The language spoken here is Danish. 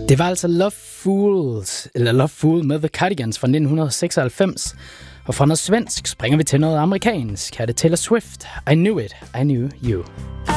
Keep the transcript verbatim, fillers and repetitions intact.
Det var altså Love Fools, eller Love Fool med The Cardigans fra nitten seksoghalvfems. Og fra noget svensk springer vi til noget amerikansk. Her er det Taylor Swift. I knew it, I knew you.